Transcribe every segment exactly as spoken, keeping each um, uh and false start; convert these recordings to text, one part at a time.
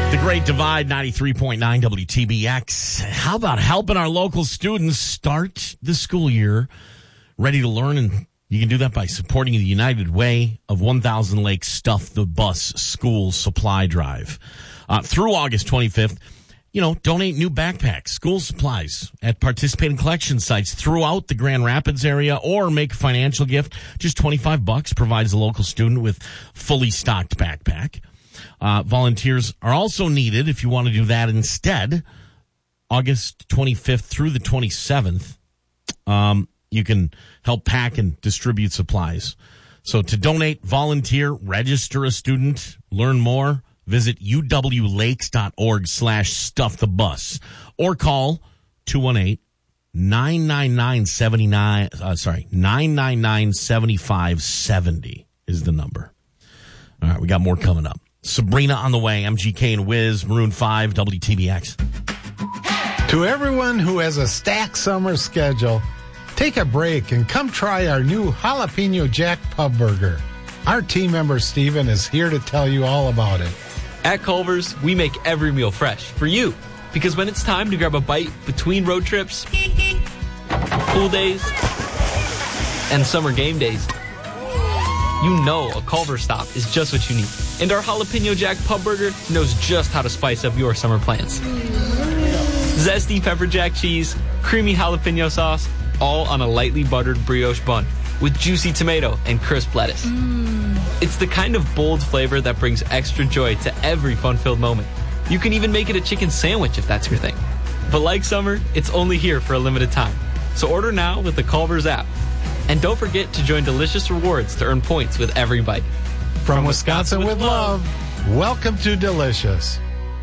The Great Divide, ninety-three point nine W T B X. How about helping our local students start the school year ready to learn? And you can do that by supporting the United Way of one thousand Lakes Stuff the Bus School Supply Drive. Uh, through August twenty-fifth, you know, donate new backpacks, school supplies at participating collection sites throughout the Grand Rapids area, or make a financial gift. Just twenty-five bucks provides a local student with fully stocked backpack. Uh, volunteers are also needed if you want to do that instead. August twenty-fifth through the twenty-seventh, um, you can help pack and distribute supplies. So to donate, volunteer, register a student, learn more, visit uwlakes.org slash stuff the bus, or call two one eight, nine nine nine, seven nine, uh, sorry, nine nine nine, seven five seven zero is the number. All right, we got more coming up. Sabrina on the way, M G K and Wiz, Maroon five, W T B X. To everyone who has a stacked summer schedule, take a break and come try our new Jalapeno Jack Pub Burger. Our team member Steven is here to tell you all about it. At Culver's, we make every meal fresh for you. Because when it's time to grab a bite between road trips, pool days, and summer game days, you know a Culver's stop is just what you need. And our Jalapeno Jack Pub Burger knows just how to spice up your summer plans. Zesty pepper jack cheese, creamy jalapeno sauce, all on a lightly buttered brioche bun with juicy tomato and crisp lettuce. Mm. It's the kind of bold flavor that brings extra joy to every fun-filled moment. You can even make it a chicken sandwich if that's your thing. But like summer, it's only here for a limited time. So order now with the Culver's app. And don't forget to join Delicious Rewards to earn points with every bite. From, From Wisconsin, Wisconsin with love, welcome to Delicious.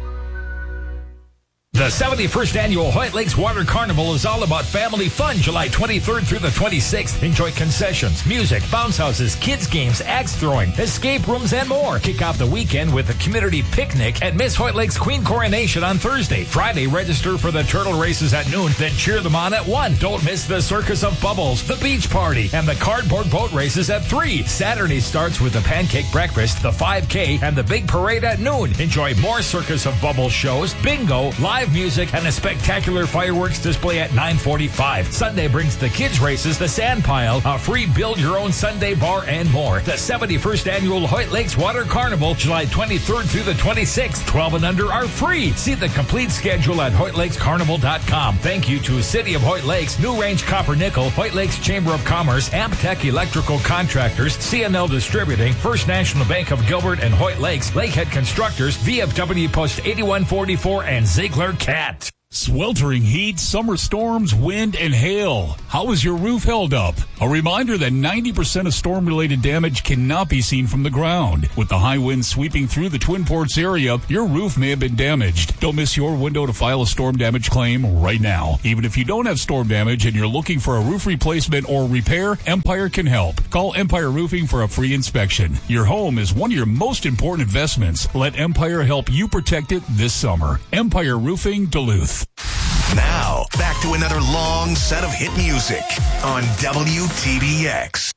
The seventy-first Annual Hoyt Lakes Water Carnival is all about family fun, July twenty-third through the twenty-sixth. Enjoy concessions, music, bounce houses, kids games, axe throwing, escape rooms, and more. Kick off the weekend with a community picnic at Miss Hoyt Lakes Queen Coronation on Thursday. Friday, register for the turtle races at noon, then cheer them on at one. Don't miss the Circus of Bubbles, the beach party, and the cardboard boat races at three. Saturday starts with the pancake breakfast, the five K, and the big parade at noon. Enjoy more Circus of Bubbles shows, bingo, live music, and a spectacular fireworks display at nine forty-five. Sunday brings the kids races, the sand pile, a free build-your-own Sunday bar, and more. The seventy-first Annual Hoyt Lakes Water Carnival, July twenty-third through the twenty-sixth. twelve and under are free. See the complete schedule at hoyt lakes carnival dot com. Thank you to City of Hoyt Lakes, New Range Copper Nickel, Hoyt Lakes Chamber of Commerce, Amptech Electrical Contractors, C N L Distributing, First National Bank of Gilbert and Hoyt Lakes, Lakehead Constructors, V F W Post eighty-one forty-four, and Ziegler Cat. Sweltering heat, summer storms, wind, and hail. How is your roof held up? A reminder that ninety percent of storm-related damage cannot be seen from the ground. With the high winds sweeping through the Twin Ports area, your roof may have been damaged. Don't miss your window to file a storm damage claim right now. Even if you don't have storm damage and you're looking for a roof replacement or repair, Empire can help. Call Empire Roofing for a free inspection. Your home is one of your most important investments. Let Empire help you protect it this summer. Empire Roofing, Duluth. Now, back to another long set of hit music on W T B X.